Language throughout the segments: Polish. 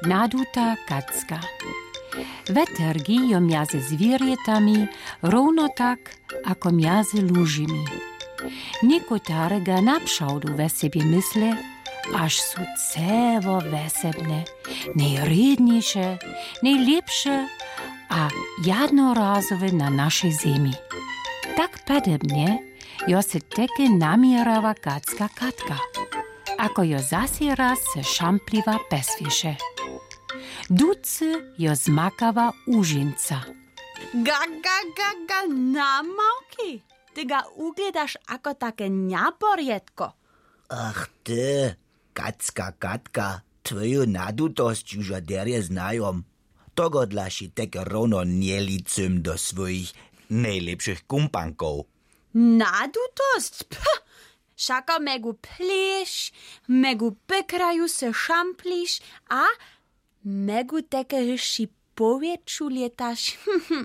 naduta kacka. Wetergi jo mjaze zwierjetami, równo tak, ako mjaze lužimi. Niekotare ga napšaudu ve sebie mysle, až sú cevo vesebne, nejrednejšie, nejlepšie a jednorazové na našej zemi. Tak podobne jo se teke namierava kacka Katka, ako jo zasi raz se šampliva pesviše. Duce jo zmakava užinca. Ga, namauki. Ty ga ugledaš ako také ňaporjetko. Ach ty, Kacka Katka, tvoju nadutosť už derje znajom. Togodlaši teke rovno nielicym do svojich najlepších kumpankov. Nadutosť? Šaka megu plieš, megu pekraju se šampliš a megu teke hyši povieču lietaš.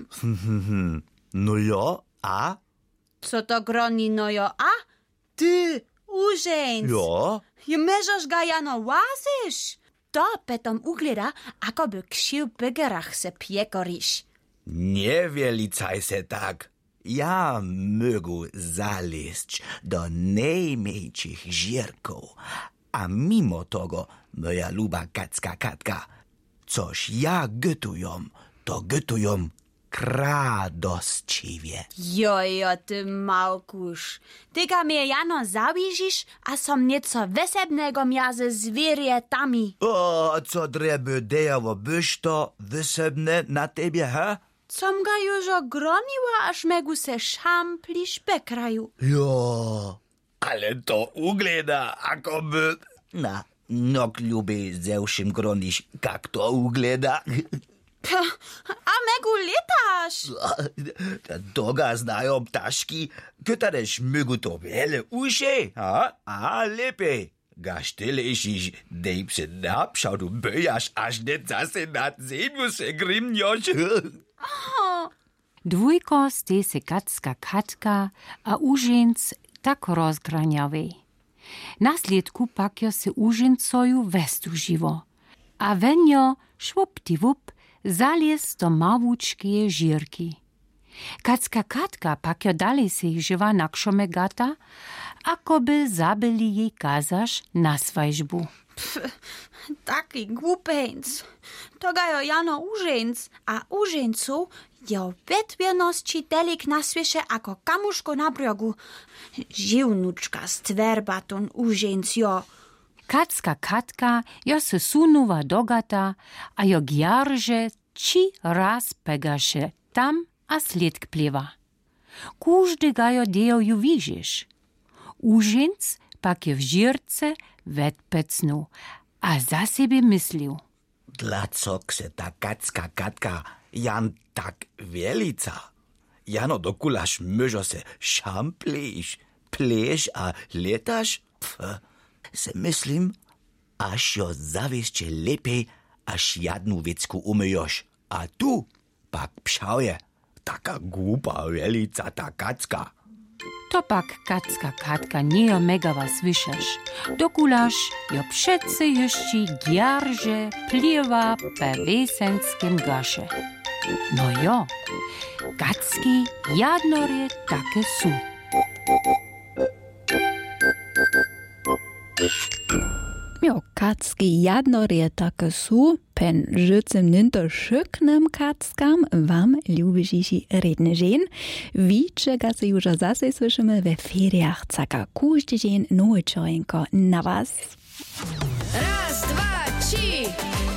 No jo, a? Co to groni no jo, a? Ty, užejnc. Jo? Je mežoš ga jano waziš. To petom ugleda, ako by kšiv begerach se piekoriš. Nie vielicaj se tak. Ja mögu zalesť do najmejších žierkov. A mimo toho, moja ľuba Kacka Katka, což ja gytujom, to gytujom krádosčivie. Jojo, ty Malkuš. Tyka mnie jano zavížiš a som nieco vesebnego mjaze zvierietami. O, co drebe dejovo byś to wysebne na tebie, ha? Som ga južo groniła, až megu se šampliš pekraju. Jo, ale to ugleda, ako by... Na, nok ľubej zewšim groniš, kak to ugleda. A megu letaš. Toga znajo ptaški, kytareš mögu to wiele uše, ha? A lepiej. Gaž ty ležiš, dej se napšal, du böjaš, až net zase nad zemlju se grimnjoš. Dwójko stej se Kacka Katka a užinc tak rozgranjawej. Nasljedku pak jo se užincoju vestuživo, a venjo švupti-vup zaliez do małučkije žirki. Kacka Katka pak jo dalej se ich živa nakšome gata, ako by zabili jej kazaš na svajžbu. Taki głupeńc. To ga jo jano užejnc, a užejncu jo vetviernosti delik na svieše ako kamuško na brjogu. Živnučka stverbaton užejnc jo. Kacka Katka jo se sunuva do gata, a jo gjarže či raz pegaše tam a sledk pliva. Kuždy ga jo dejo ju vižiš. Užinc pak je v žirce vetpecnu a za sebe myslil. Dlacok se ta Kacka Katka jan tak velica. Jano dokulaš myžo se šampliš, pleš a letaš? Se myslím, až jo zaviešče lepej, až jadnu vecku umyjoš. A tu pak pšauje, taka głupa velica ta Kacka. To pak Kacka Katka nie jo megava svišaš, dokulaš jo přece ještě gjarže pliva pe vesenskim gaše. No jo, Kacki jadnorje take su. Jo, Kacki jadnorje take su, pen życem ninto szyknym kackam wam lubižiši redne žen. Víče ga se južo zase slyšíme ve feriach caka kúžde žen nojčojenko na vás. Raz, dva, tři.